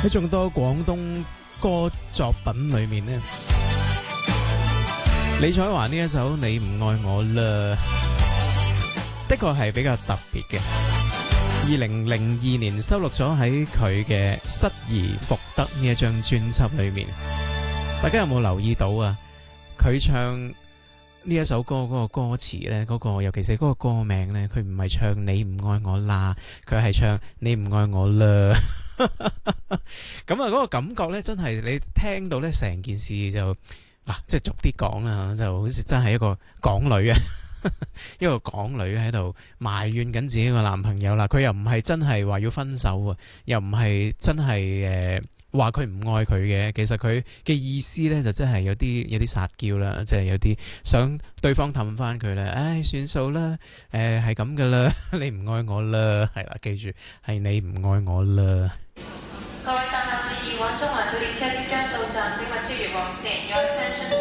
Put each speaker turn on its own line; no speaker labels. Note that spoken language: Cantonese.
喺眾多廣東歌作品裏面呢，李彩華呢一首《你唔愛我啦》的確係比較特別嘅。2002年收錄咗喺佢嘅《失而復得》呢一張專輯裏面，大家有冇留意到啊？佢唱呢一首歌嗰個歌詞呢，尤其是嗰個歌名呢，佢唔係唱你唔愛我啦，佢係唱你唔愛我啦。咁啊，嗰個感覺呢，真係你聽到呢成件事就嗱，即係俗啲講啦，就好似真係一個港女啊，一個港女喺度埋怨緊自己個男朋友啦。佢又唔係真係話要分手啊，又唔係真係話佢唔愛佢嘅。其實佢嘅意思呢，就真係有啲撒嬌啦，即係有啲想對方氹翻佢啦。唉，算數啦，係咁噶啦，你唔愛我啦，係啦，記住係你唔愛我啦。各位搭客注意，往中環到列車即將到站，請勿超越黃線。Your attention